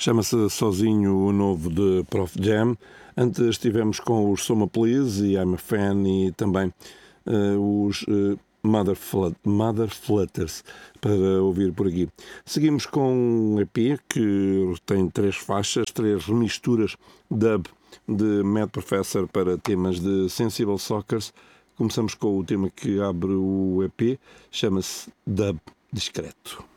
Chama-se Sozinho, o novo de Prof Jam. Antes estivemos com os Soma Please e I'm a Fan e também os Mother Flutters para ouvir por aqui. Seguimos com um EP que tem 3 faixas, 3 remisturas dub de Mad Professor para temas de Sensible Sockers. Começamos com o tema que abre o EP, chama-se Dub Discreto.